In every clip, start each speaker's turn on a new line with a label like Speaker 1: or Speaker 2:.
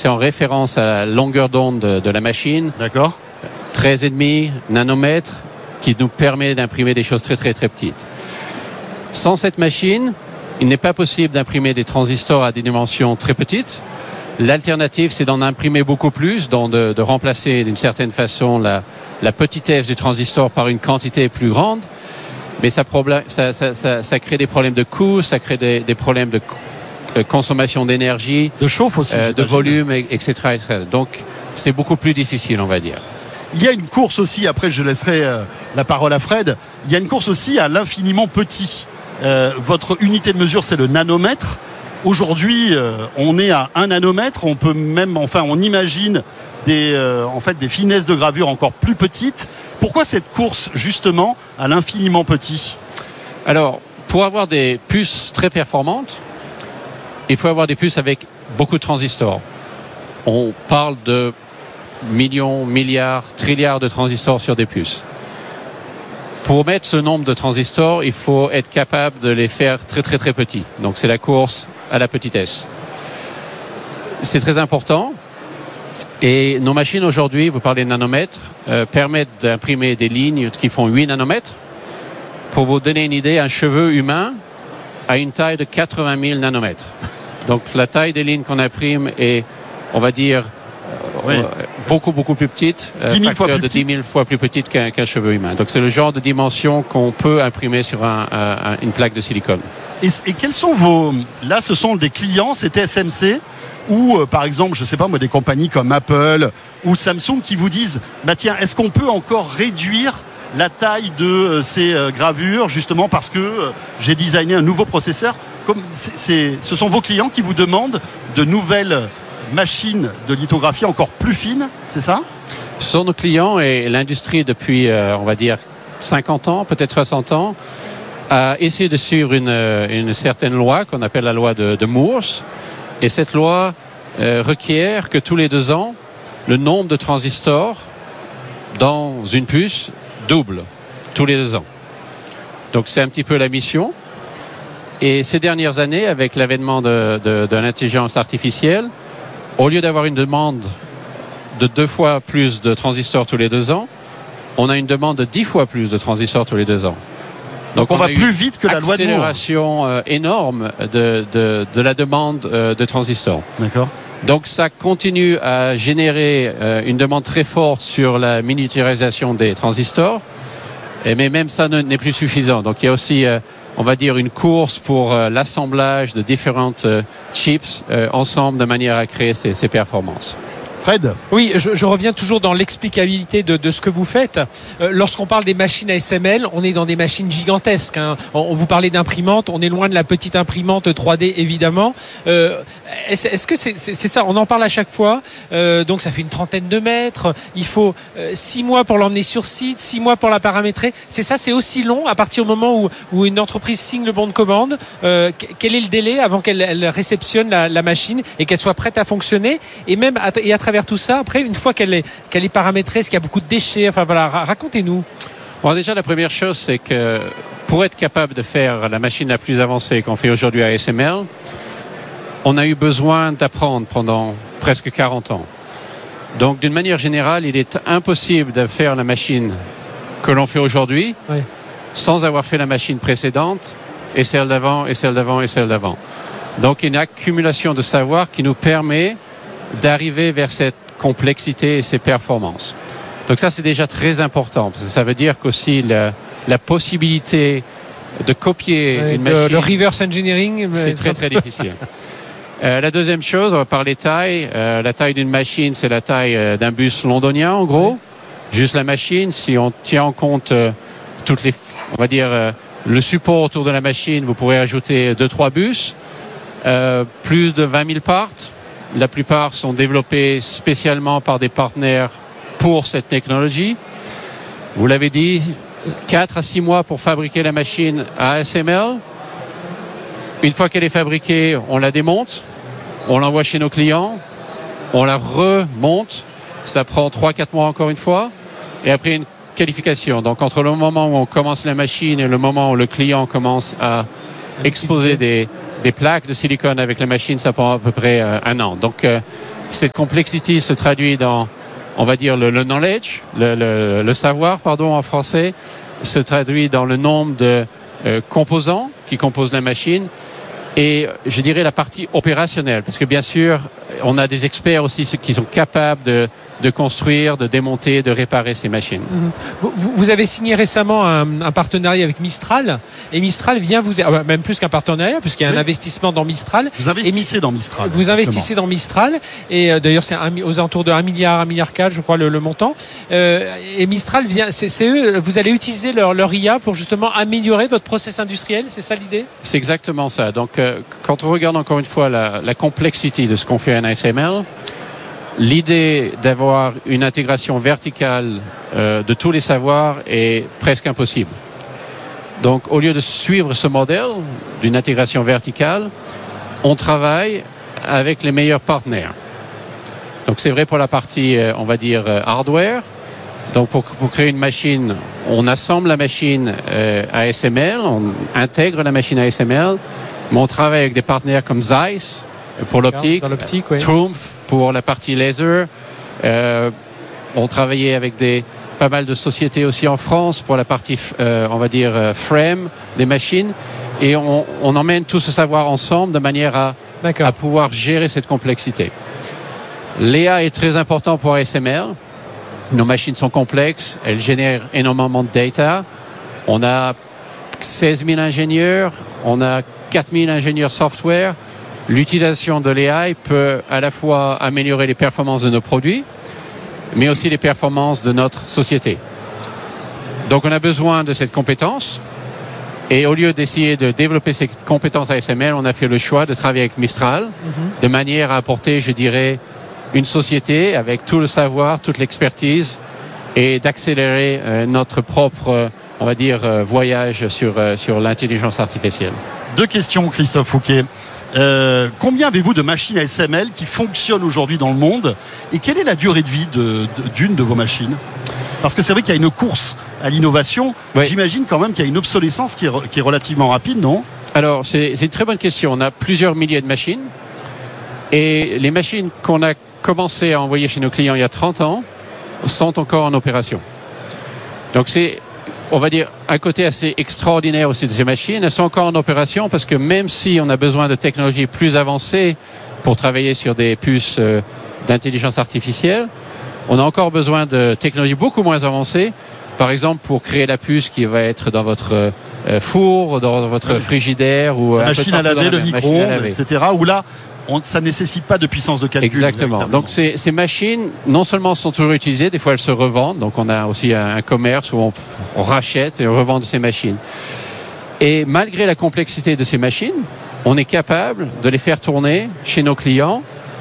Speaker 1: c'est en référence à la longueur d'onde de la machine.
Speaker 2: D'accord.
Speaker 1: 13,5 nanomètres qui nous permet d'imprimer des choses très très très petites. Sans cette machine, il n'est pas possible d'imprimer des transistors à des dimensions très petites. L'alternative, c'est d'en imprimer beaucoup plus, donc de remplacer d'une certaine façon la petitesse du transistor par une quantité plus grande. Mais ça crée des problèmes de coût, ça crée des problèmes de consommation d'énergie,
Speaker 2: de chauffe aussi,
Speaker 1: de volume, etc., etc. Donc, c'est beaucoup plus difficile, on va dire.
Speaker 2: Il y a une course aussi, après je laisserai la parole à Fred, il y a une course aussi à l'infiniment petit. Votre unité de mesure, c'est le nanomètre. Aujourd'hui, on est à 1 nanomètre, on peut même, on imagine des finesses de gravure encore plus petites. Pourquoi cette course, justement, à l'infiniment petit ?
Speaker 1: Alors, pour avoir des puces très performantes, il faut avoir des puces avec beaucoup de transistors. On parle de millions, milliards, trilliards de transistors sur des puces. Pour mettre ce nombre de transistors, il faut être capable de les faire très très très petits. Donc c'est la course à la petitesse. C'est très important. Et nos machines aujourd'hui, vous parlez de nanomètres, permettent d'imprimer des lignes qui font 8 nanomètres. Pour vous donner une idée, un cheveu humain a une taille de 80 000 nanomètres. Donc la taille des lignes qu'on imprime est, on va dire, beaucoup plus petite, facteur de 10 000 fois plus petite qu'un cheveu humain. Donc c'est le genre de dimension qu'on peut imprimer sur une plaque de silicone.
Speaker 2: Et quels sont là ce sont des clients, c'est TSMC ou par exemple, je sais pas moi, des compagnies comme Apple ou Samsung qui vous disent, tiens, est-ce qu'on peut encore réduire la taille de ces gravures justement parce que j'ai designé un nouveau processeur. Ce sont vos clients qui vous demandent de nouvelles machines de lithographie encore plus fines, c'est ça ?
Speaker 1: Ce sont nos clients et l'industrie depuis, on va dire, 50 ans, peut-être 60 ans, a essayé de suivre une certaine loi qu'on appelle la loi de Moore. Et cette loi requiert que tous les 2 ans, le nombre de transistors dans une puce double tous les 2 ans. Donc c'est un petit peu la mission. Et ces dernières années, avec l'avènement de l'intelligence artificielle, au lieu d'avoir une demande de 2 fois plus de transistors tous les 2 ans, on a une demande de 10 fois plus de transistors tous les 2 ans.
Speaker 2: Donc on va plus vite que la loi de Moore.
Speaker 1: Une accélération énorme de la demande de transistors.
Speaker 2: D'accord.
Speaker 1: Donc ça continue à générer une demande très forte sur la miniaturisation des transistors, mais même ça n'est plus suffisant. Donc il y a aussi, on va dire, une course pour l'assemblage de différentes chips ensemble de manière à créer ces performances.
Speaker 2: Fred ?
Speaker 3: Oui, je reviens toujours dans l'explicabilité de ce que vous faites. Lorsqu'on parle des machines ASML, on est dans des machines gigantesques. On vous parlait d'imprimante, on est loin de la petite imprimante 3D évidemment. Est-ce que c'est ça ? On en parle à chaque fois. Donc ça fait une trentaine de mètres. Il faut 6 mois pour l'emmener sur site, 6 mois pour la paramétrer. C'est ça, c'est aussi long à partir du moment où une entreprise signe le bon de commande. Quel est le délai avant qu'elle réceptionne la machine et qu'elle soit prête à fonctionner ? Et même à travers tout ça, après, une fois qu'elle est paramétrée, est-ce qu'il y a beaucoup de déchets ? Enfin voilà, racontez-nous.
Speaker 1: Bon, déjà, la première chose, c'est que pour être capable de faire la machine la plus avancée qu'on fait aujourd'hui à ASML, on a eu besoin d'apprendre pendant presque 40 ans. Donc, d'une manière générale, il est impossible de faire la machine que l'on fait aujourd'hui sans avoir fait la machine précédente et celle d'avant, et celle d'avant, et celle d'avant. Donc, une accumulation de savoir qui nous permet d'arriver vers cette complexité et ces performances. Donc ça, c'est déjà très important, parce que ça veut dire qu'aussi la possibilité de copier une machine...
Speaker 3: Le reverse engineering...
Speaker 1: C'est très très difficile. La deuxième chose, on va parler taille. La taille d'une machine, c'est la taille d'un bus londonien, en gros. Juste la machine, si on tient en compte toutes les... On va dire, le support autour de la machine, vous pourrez ajouter 2-3 bus, plus de 20 000 parts. La plupart sont développés spécialement par des partenaires pour cette technologie. Vous l'avez dit, 4 à 6 mois pour fabriquer la machine à ASML. Une fois qu'elle est fabriquée, on la démonte, on l'envoie chez nos clients, on la remonte. Ça prend 3-4 mois encore une fois. Et après une qualification. Donc entre le moment où on commence la machine et le moment où le client commence à exposer des des plaques de silicone avec la machine, ça prend à peu près 1 an. Donc cette complexité se traduit dans, on va dire, le knowledge, le savoir, pardon, en français, se traduit dans le nombre de composants qui composent la machine et je dirais la partie opérationnelle, parce que bien sûr, on a des experts aussi qui sont capables de construire, de démonter, de réparer ces machines.
Speaker 3: Vous avez signé récemment un partenariat avec Mistral, et Mistral vient vous... même plus qu'un partenariat, puisqu'il y a un investissement dans Mistral.
Speaker 2: Vous investissez dans Mistral.
Speaker 3: Vous investissez dans Mistral, et d'ailleurs c'est aux alentours de 1 milliard, 1,4 milliard, je crois, le montant. Et Mistral vient... C'est eux, vous allez utiliser leur IA pour justement améliorer votre process industriel, c'est ça l'idée? C'est
Speaker 1: exactement ça. Donc quand on regarde encore une fois la complexité de ce qu'on fait en ASML, l'idée d'avoir une intégration verticale de tous les savoirs est presque impossible. Donc, au lieu de suivre ce modèle d'une intégration verticale, on travaille avec les meilleurs partenaires. Donc, c'est vrai pour la partie, on va dire, hardware. Donc, pour créer une machine, on assemble la machine ASML, on intègre la machine ASML, mais on travaille avec des partenaires comme Zeiss pour l'optique,
Speaker 3: oui.
Speaker 1: Trumpf pour la partie laser. On travaillait avec pas mal de sociétés aussi en France pour la partie, on va dire, frame des machines. Et on emmène tout ce savoir ensemble de manière à pouvoir gérer cette complexité. L'IA est très important pour ASML. Nos machines sont complexes, elles génèrent énormément de data. On a 16 000 ingénieurs, on a 4 000 ingénieurs software. L'utilisation de l'AI peut à la fois améliorer les performances de nos produits, mais aussi les performances de notre société. Donc on a besoin de cette compétence, et au lieu d'essayer de développer ces compétences ASML, on a fait le choix de travailler avec Mistral, de manière à apporter, je dirais, une société avec tout le savoir, toute l'expertise, et d'accélérer notre propre, on va dire, voyage sur l'intelligence artificielle.
Speaker 2: 2 questions, Christophe Fouquet. Combien avez-vous de machines ASML qui fonctionnent aujourd'hui dans le monde, et quelle est la durée de vie d'une de vos machines? Parce que c'est vrai qu'il y a une course à l'innovation. Oui. J'imagine quand même qu'il y a une obsolescence qui est relativement rapide, non?
Speaker 1: Alors, c'est une très bonne question. On a plusieurs milliers de machines, et les machines qu'on a commencé à envoyer chez nos clients il y a 30 ans sont encore en opération. Donc c'est, on va dire, un côté assez extraordinaire aussi de ces machines. Elles sont encore en opération parce que même si on a besoin de technologies plus avancées pour travailler sur des puces d'intelligence artificielle, on a encore besoin de technologies beaucoup moins avancées. Par exemple, pour créer la puce qui va être dans votre four, dans votre frigidaire, ou
Speaker 2: la machine à laver, le micro-ondes, etc. Où là, ça ne nécessite pas de puissance de calcul.
Speaker 1: Exactement. Donc ces machines, non seulement sont toujours utilisées, des fois elles se revendent. Donc on a aussi un commerce où on rachète et on revend de ces machines. Et malgré la complexité de ces machines, on est capable de les faire tourner chez nos clients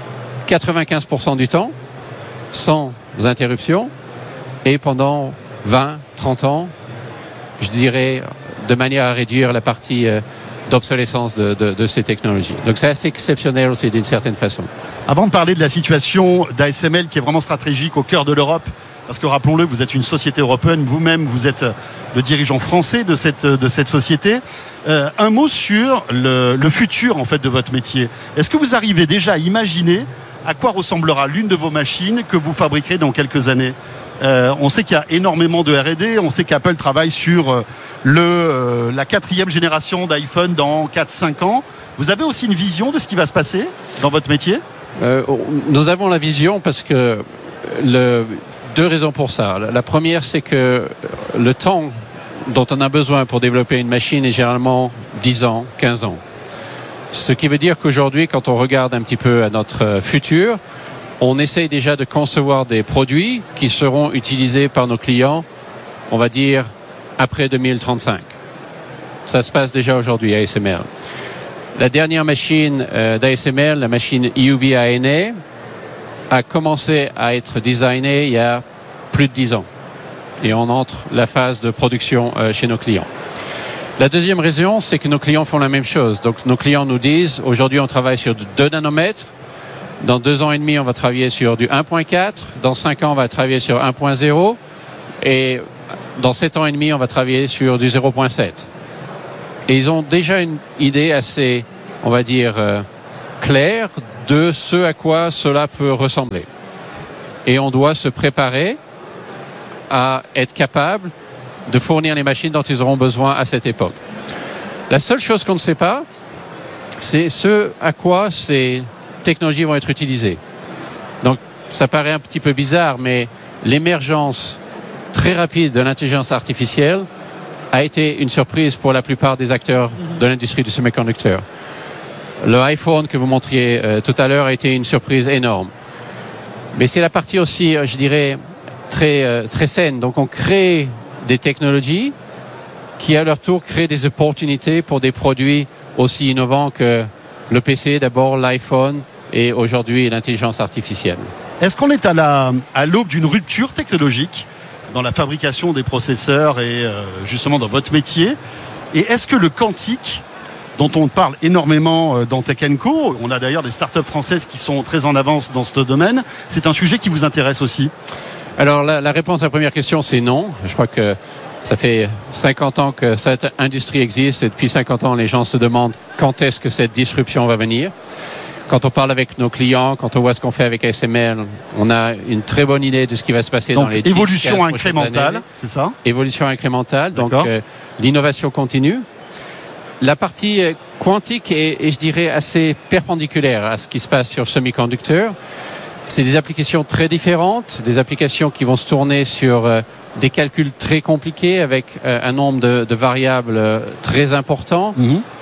Speaker 1: 95% du temps, sans interruption, et pendant 20, 30 ans, je dirais, de manière à réduire la partie d'obsolescence de ces technologies. Donc c'est assez exceptionnel aussi d'une certaine façon.
Speaker 2: Avant de parler de la situation d'ASML qui est vraiment stratégique au cœur de l'Europe, parce que rappelons-le, vous êtes une société européenne, vous-même vous êtes le dirigeant français de cette société. Un mot sur le futur en fait de votre métier. Est-ce que vous arrivez déjà à imaginer à quoi ressemblera l'une de vos machines que vous fabriquerez dans quelques années? On sait qu'il y a énormément de R&D, on sait qu'Apple travaille sur la 4e génération d'iPhone dans 4-5 ans. Vous avez aussi une vision de ce qui va se passer dans votre métier?
Speaker 1: Nous avons la vision parce que 2 raisons pour ça. La première, c'est que le temps dont on a besoin pour développer une machine est généralement 10 ans, 15 ans. Ce qui veut dire qu'aujourd'hui, quand on regarde un petit peu à notre futur, on essaye déjà de concevoir des produits qui seront utilisés par nos clients, on va dire, après 2035. Ça se passe déjà aujourd'hui à ASML. La dernière machine d'ASML, la machine EUV ANA, a commencé à être designée il y a plus de 10 ans. Et on entre la phase de production chez nos clients. La deuxième raison, c'est que nos clients font la même chose. Donc nos clients nous disent, aujourd'hui on travaille sur 2 nanomètres, dans 2 ans et demi on va travailler sur du 1.4, dans 5 ans on va travailler sur 1.0, et dans 7 ans et demi on va travailler sur du 0.7. Et ils ont déjà une idée assez on va dire, clair de ce à quoi cela peut ressembler. Et on doit se préparer à être capable de fournir les machines dont ils auront besoin à cette époque. La seule chose qu'on ne sait pas, c'est ce à quoi ces technologies vont être utilisées. Donc, ça paraît un petit peu bizarre, mais l'émergence très rapide de l'intelligence artificielle a été une surprise pour la plupart des acteurs de l'industrie du semi-conducteur. Le iPhone que vous montriez tout à l'heure a été une surprise énorme. Mais c'est la partie aussi, je dirais, très saine. Donc on crée des technologies qui à leur tour créent des opportunités pour des produits aussi innovants que le PC, d'abord l'iPhone et aujourd'hui l'intelligence artificielle.
Speaker 2: Est-ce qu'on est à l'aube d'une rupture technologique dans la fabrication des processeurs et justement dans votre métier? Et est-ce que le quantique, dont on parle énormément dans Tech & Co, on a d'ailleurs des startups françaises qui sont très en avance dans ce domaine, c'est un sujet qui vous intéresse aussi?
Speaker 1: Alors la réponse à la première question, c'est non. Je crois que ça fait 50 ans que cette industrie existe et depuis 50 ans, les gens se demandent quand est-ce que cette disruption va venir. Quand on parle avec nos clients, quand on voit ce qu'on fait avec ASML, on a une très bonne idée de ce qui va se passer. Donc, dans les 10-15
Speaker 2: évolution incrémentale, c'est ça?
Speaker 1: Évolution incrémentale, donc l'innovation continue. La partie quantique est, je dirais, assez perpendiculaire à ce qui se passe sur le semi-conducteur. C'est des applications très différentes, des applications qui vont se tourner sur des calculs très compliqués avec un nombre de variables très important.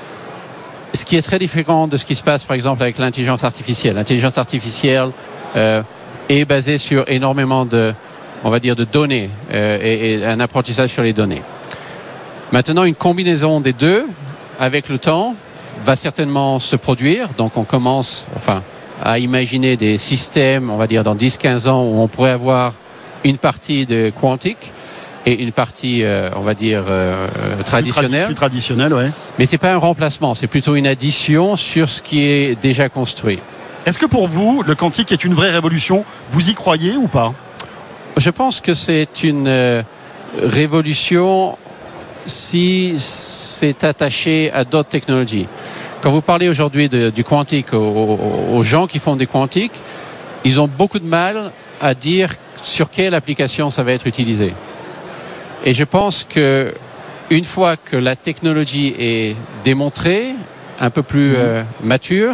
Speaker 1: Ce qui est très différent de ce qui se passe, par exemple, avec l'intelligence artificielle. L'intelligence artificielle est basée sur énormément de données et un apprentissage sur les données. Maintenant, une combinaison des deux, avec le temps, va certainement se produire. Donc, on commence à imaginer des systèmes, on va dire, dans 10-15 ans, où on pourrait avoir une partie de quantique et une partie, traditionnelle.
Speaker 2: Plus traditionnelle, ouais.
Speaker 1: Mais c'est pas un remplacement, c'est plutôt une addition sur ce qui est déjà construit.
Speaker 2: Est-ce que pour vous, le quantique est une vraie révolution? Vous y croyez ou pas?
Speaker 1: Je pense que c'est une révolution si c'est attaché à d'autres technologies. Quand vous parlez aujourd'hui du quantique aux gens qui font des quantiques, ils ont beaucoup de mal à dire sur quelle application ça va être utilisé. Et je pense que une fois que la technologie est démontrée, un peu plus mature,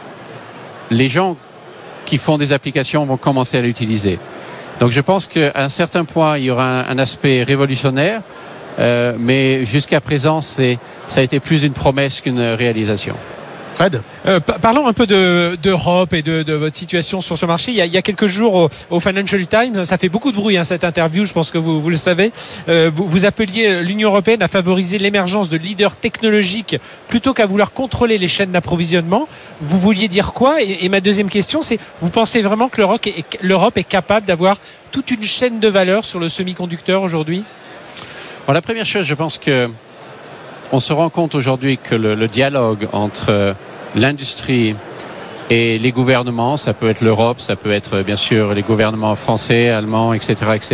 Speaker 1: les gens qui font des applications vont commencer à l'utiliser. Donc je pense qu'à un certain point, il y aura un aspect révolutionnaire, mais jusqu'à présent, ça a été plus une promesse qu'une réalisation.
Speaker 2: Fred ?
Speaker 3: Parlons un peu d'Europe et de votre situation sur ce marché. Il y a quelques jours au Financial Times, ça fait beaucoup de bruit cette interview, je pense que vous le savez. Vous appeliez l'Union européenne à favoriser l'émergence de leaders technologiques plutôt qu'à vouloir contrôler les chaînes d'approvisionnement. Vous vouliez dire quoi ? Et ma deuxième question, c'est, vous pensez vraiment que l'Europe est capable d'avoir toute une chaîne de valeur sur le semi-conducteur aujourd'hui ?
Speaker 1: Bon, la première chose, je pense que on se rend compte aujourd'hui que le dialogue entre l'industrie et les gouvernements, ça peut être l'Europe, ça peut être bien sûr les gouvernements français, allemands, etc.,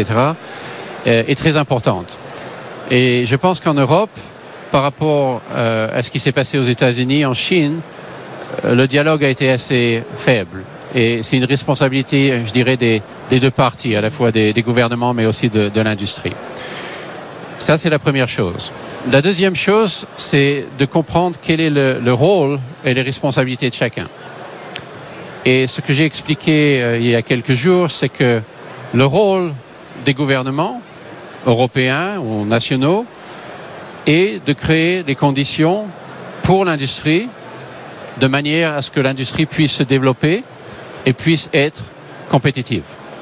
Speaker 1: est très importante. Et je pense qu'en Europe, par rapport à ce qui s'est passé aux États-Unis, en Chine, le dialogue a été assez faible. Et c'est une responsabilité, je dirais, des deux parties, à la fois des gouvernements, mais aussi de l'industrie. Ça, c'est la première chose. La deuxième chose, c'est de comprendre quel est le rôle et les responsabilités de chacun. Et ce que j'ai expliqué il y a quelques jours, c'est que le rôle des gouvernements européens ou nationaux est de créer les conditions pour l'industrie de manière à ce que l'industrie puisse se développer et puisse être compétitive.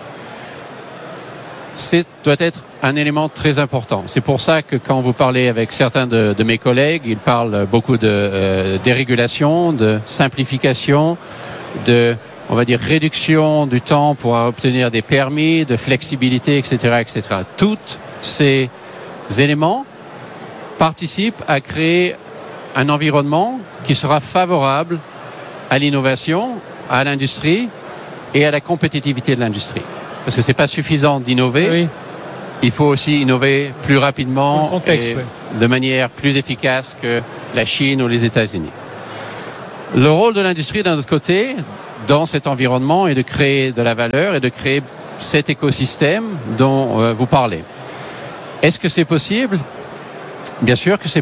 Speaker 1: Doit être un élément très important. C'est pour ça que quand vous parlez avec certains de mes collègues, ils parlent beaucoup de dérégulation, de simplification, de, on va dire, réduction du temps pour obtenir des permis, de flexibilité, etc., etc. Tous ces éléments participent à créer un environnement qui sera favorable à l'innovation, à l'industrie et à la compétitivité de l'industrie. Parce que c'est pas suffisant d'innover. Oui. Il faut aussi innover plus rapidement et de manière plus efficace que la Chine ou les États-Unis. Le rôle de l'industrie, d'un autre côté, dans cet environnement, est de créer de la valeur et de créer cet écosystème dont vous parlez. Est-ce que c'est possible ? Bien sûr que c'est